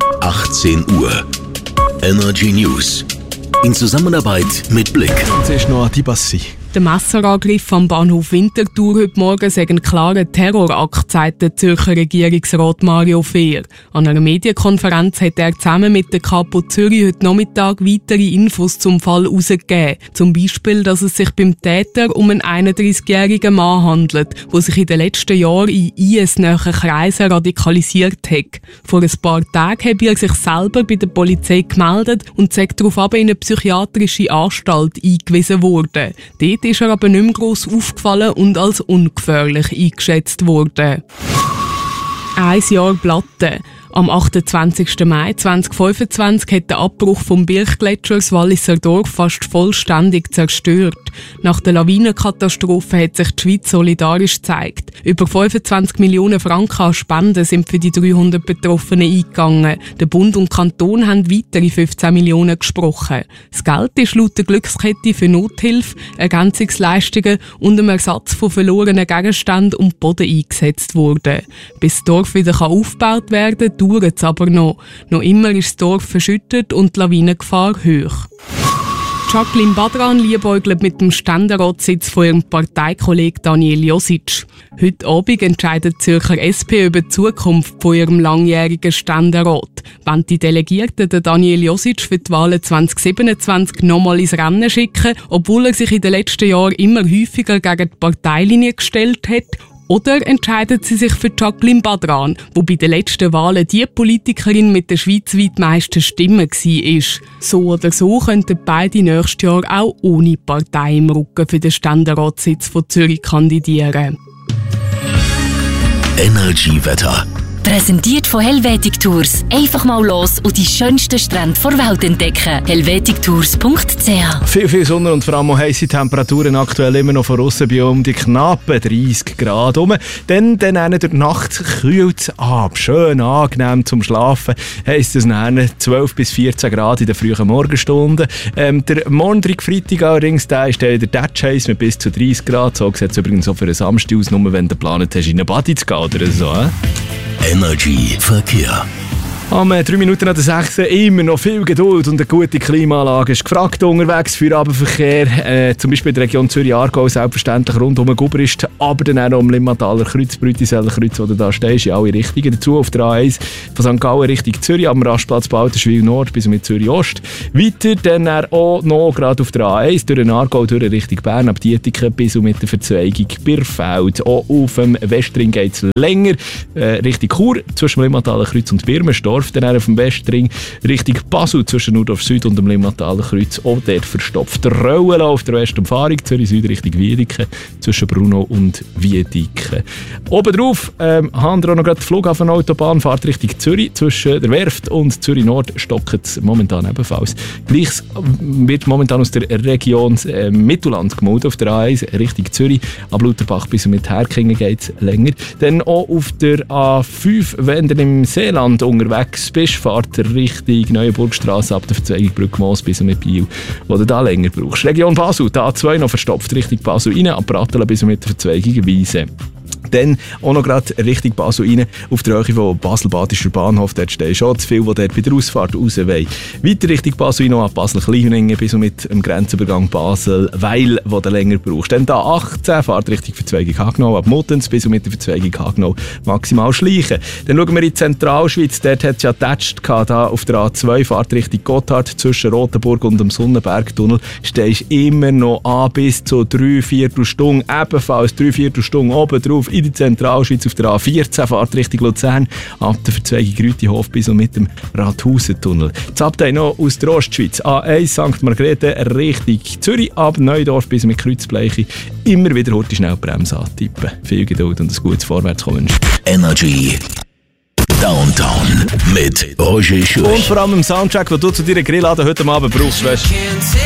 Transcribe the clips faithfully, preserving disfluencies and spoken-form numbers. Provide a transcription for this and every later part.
achtzehn Uhr. Energy News. In Zusammenarbeit mit Blick. Jetzt ist noch die Bassi. Der Messerangriff am Bahnhof Winterthur heute Morgen sei ein klarer Terrorakt, sagt der Zürcher Regierungsrat Mario Fehr. An einer Medienkonferenz hat er zusammen mit der Kapo Zürich heute Nachmittag weitere Infos zum Fall herausgegeben. Zum Beispiel, dass es sich beim Täter um einen einunddreißigjährigen Mann handelt, der sich in den letzten Jahren in I S-nahen Kreisen radikalisiert hat. Vor ein paar Tagen habe er sich selber bei der Polizei gemeldet und sei daraufhin in eine psychiatrische Anstalt eingewiesen worden. Dort ist er aber nicht mehr gross aufgefallen und als ungefährlich eingeschätzt worden. Ein Jahr Platte. Am achtundzwanzigsten Mai zweitausendfünfundzwanzig hat der Abbruch vom Birchgletscher das Walliser Dorf fast vollständig zerstört. Nach der Lawinenkatastrophe hat sich die Schweiz solidarisch gezeigt. Über fünfundzwanzig Millionen Franken an Spenden sind für die dreihundert Betroffenen eingegangen. Der Bund und Kanton haben weitere fünfzehn Millionen gesprochen. Das Geld ist laut der Glückskette für Nothilfe, Ergänzungsleistungen und dem Ersatz von verlorenen Gegenständen und Boden eingesetzt worden. Bis das Dorf wieder aufgebaut werden kann, dauert es aber noch. Noch immer ist das Dorf verschüttet und die Lawinengefahr hoch. Jacqueline Badran liebäugelt mit dem Ständeratssitz von ihrem Parteikollegen Daniel Josic. Heute Abend entscheidet die Zürcher S P über die Zukunft von ihrem langjährigen Ständerat. Wenn die Delegierten den Daniel Josic für die Wahlen zwanzig siebenundzwanzig nochmal ins Rennen schicken, obwohl er sich in den letzten Jahren immer häufiger gegen die Parteilinie gestellt hat, oder entscheidet sie sich für Jacqueline Badran, wo bei den letzten Wahlen die Politikerin mit der schweizweit meisten Stimmen war. So oder so könnten beide nächstes Jahr auch ohne Partei im Rücken für den Ständeratssitz von Zürich kandidieren. Energy Wetter. Präsentiert von Helvetic Tours. Einfach mal los und die schönsten Strände der Welt entdecken. helvetic tours punkt c h. Viel, viel Sonne und vor allem auch heisse Temperaturen aktuell immer noch von aussen bei um die knappen dreißig Grad rum. Dann, dann durch die Nacht kühlt es ab. Schön angenehm zum Schlafen. Heisst es dann zwölf bis vierzehn Grad in den frühen Morgenstunden. Ähm, der Montag, Freitag allerdings, der ist der Dutch heiß mit bis zu dreißig Grad. So sieht es übrigens auch für einen Samstag aus, nur wenn du geplant hast, in eine Body zu gehen oder so. Äh? Energy Verkehr. Am drei Minuten nach der sechs immer noch viel Geduld und eine gute Klimaanlage ist gefragt unterwegs für Abendverkehr. Äh, zum Beispiel in der Region Zürich-Aargau selbstverständlich rund um Gubrist, aber dann auch um Limmataler Kreuz, Brütiseller Kreuz, wo du da stehst, in alle Richtungen. Dazu auf der A eins von Sankt Gallen Richtung Zürich, am Rastplatz Balterschwil Nord bis mit Zürich Ost. Weiter dann auch noch gerade auf der A eins durch den Aargau durch Richtung Bern, ab Dietiken bis und mit der Verzweigung Birfeld. Auch auf dem Westring geht es länger äh, Richtung Chur, zwischen Limmataler Kreuz und Birmenstorf. Dann auf dem Westring Richtung Basel zwischen Nordorf Süd und dem Limmataler Kreuz. Auch dort verstopft. Der Rollen auf der Westumfahrung Zürich Süd Richtung Wiedeke zwischen Bruno und Wiedeke. Obendrauf ähm, haben wir auch noch gerade die Flughafenautobahn, fahrt Richtung Zürich zwischen der Werft und Zürich Nord stockt es momentan ebenfalls. Gleiches wird momentan aus der Region äh, Mittelland gemeldet auf der A eins Richtung Zürich. Ab Lutherbach bis mit Herkingen geht es länger. Dann auch auf der A fünf, wenn du im Seeland unterwegs bist, fahrt Richtung Neuenburgstrasse ab der Verzweigung Brückmoos bis mit Biel, wo du da länger brauchst. Region Basel, die A zwei noch verstopft Richtung Basel rein, ab Pratteln bis mit der Verzweigung Wiese. Dann auch noch gerade Richtung Basel rein, auf der Höhe von Basel-Badischer Bahnhof, dort stehen schon zu viel, die dort bei der Ausfahrt raus wollen. Weiter Richtung Basel rein, ab Basel-Kleinringen bis mit dem Grenzübergang Basel-Weil, wo du länger brauchst. Dann da achtzehn, fahrt Richtung Verzweigung Hagenau, ab Muttens bis mit der Verzweigung Hagenau maximal schleichen. Dann schauen wir in die Zentralschweiz, dort hat es ja getatscht, da auf der A zwei, fahrt Richtung Gotthard, zwischen Rotenburg und dem Sonnenbergtunnel, stehst immer noch an bis zu drei Viertelstunden, ebenfalls drei Viertelstunden oben drauf in der Zentralschweiz auf der A vierzehn, fahrt Richtung Luzern, ab der Verzweigung Rütihof bis und mit dem Rathausentunnel. Das Abteil noch aus der Ostschweiz, A eins Sankt Margrethe Richtung Zürich, ab Neudorf bis mit Kreuzbleiche, immer wieder heute schnell die Bremse antippen. Viel Geduld und ein gutes Vorwärtskommen. Energy Downtown mit Roger Schurch. Und vor allem im Soundtrack, den du zu deiner Grillladen heute Abend brauchst, weißt du.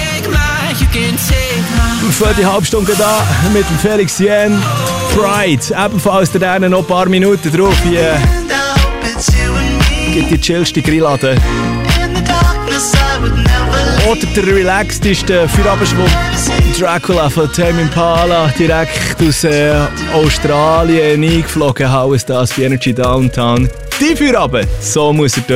Für die Halbstunde da mit dem Felix Jen. Pride, ebenfalls da noch ein paar Minuten drauf. Hier gibt die chillste Grilllade. Oder der relaxedeste Feierabendschwung. Dracula von Tame Impala, direkt aus äh, Australien eingeflogen. How ist das bei Energy Downtown? Die Feierabend, so muss er